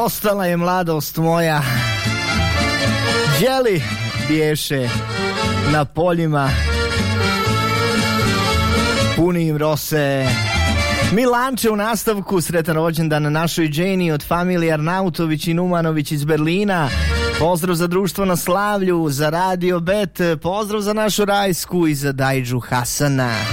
Ostala je mladost moja, đeli bješe na poljima punim rose. Milanče u nastavku, sretan rođendan na našoj Dženi od familije Arnautović i Numanović iz Berlina. Pozdrav za društvo na slavlju, za Radio Bet, pozdrav za našu Rajsku i za Dajđu Hasana.